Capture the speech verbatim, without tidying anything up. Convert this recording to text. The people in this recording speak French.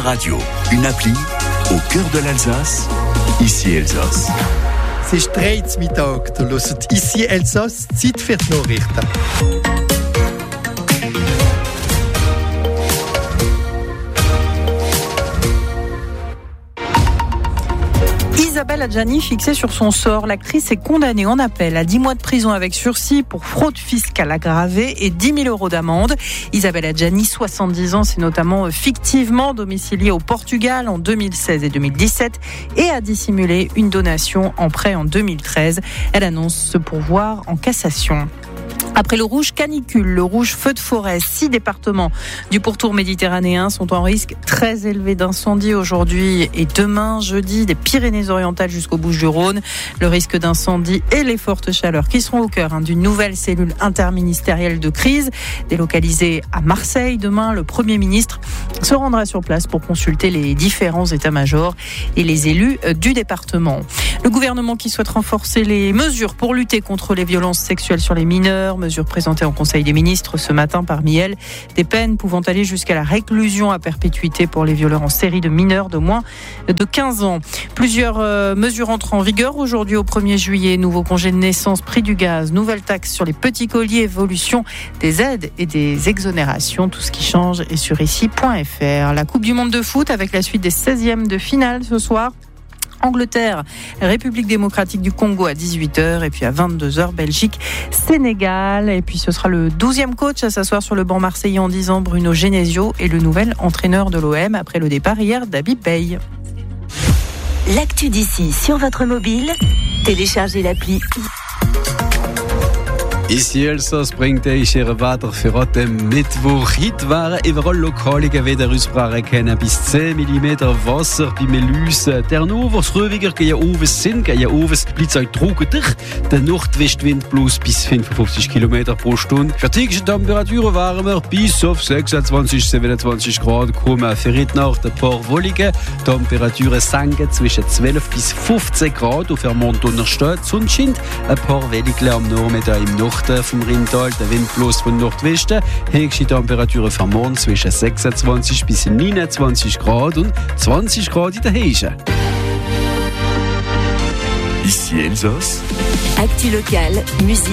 Radio, une appli au cœur de l'Alsace, ici Elsass. C'est Streitsmittag, du hört ici Elsass, Zeit für die Nachrichten. Isabelle Adjani fixée sur son sort. L'actrice est condamnée en appel à dix mois de prison avec sursis pour fraude fiscale aggravée et dix mille euros d'amende. Isabelle Adjani, soixante-dix ans, s'est notamment fictivement domiciliée au Portugal en deux mille seize et deux mille dix-sept et a dissimulé une donation en prêt en deux mille treize. Elle annonce se pourvoir en cassation. Après le rouge canicule, le rouge feu de forêt, six départements du pourtour méditerranéen sont en risque très élevé d'incendie aujourd'hui et demain, jeudi, des Pyrénées-Orientales jusqu'aux Bouches-du-Rhône. Le risque d'incendie et les fortes chaleurs qui seront au cœur hein, d'une nouvelle cellule interministérielle de crise. Délocalisée à Marseille demain, le Premier ministre se rendra sur place pour consulter les différents états-majors et les élus du département. Le gouvernement qui souhaite renforcer les mesures pour lutter contre les violences sexuelles sur les mineurs, mesures présentées en Conseil des ministres ce matin, parmi elles, des peines pouvant aller jusqu'à la réclusion à perpétuité pour les violeurs en série de mineurs de moins de quinze ans. Plusieurs euh, mesures entrent en vigueur aujourd'hui au premier juillet. Nouveau congé de naissance, prix du gaz, nouvelle taxe sur les petits colis, évolution des aides et des exonérations. Tout ce qui change est sur ici point f r. La Coupe du Monde de foot avec la suite des seizièmes de finale ce soir. Angleterre, République démocratique du Congo à dix-huit heures et puis à vingt-deux heures, Belgique, Sénégal. Et puis ce sera le douzième coach à s'asseoir sur le banc marseillais en dix ans, Bruno Genesio, et le nouvel entraîneur de l'O M après le départ hier d'Habib Beye. L'actu d'ici sur votre mobile, téléchargez l'appli. Ici Elsass bringt euch Ihre Wetter für heute Mittwoch. Heute wären überall lokale Gewitteraussprachen kennen. Bis zehn Millimeter Wasser bei Melus. Der Novos Röwiger gehen Oves sind, gehen Oves bleibt euch trockener. Der Nordwestwind bloß bis fünfundfünfzig Kilometer pro Stunde. Für die Temperaturen wären wir bis auf sechsundzwanzig, siebenundzwanzig Grad kommen. Für heute Nacht ein paar wollige Temperaturen sinken zwischen zwölf bis fünfzehn Grad. Und für Montunterstadt Sonne scheint ein paar wenige am Nachmittag im Nord vom Rheintal, der Wind bloß von Nordwesten. Höchste Temperaturen für morgen zwischen sechsundzwanzig bis neunundzwanzig Grad und zwanzig Grad in der Heige. Ici Elsass. Actu locale, musique.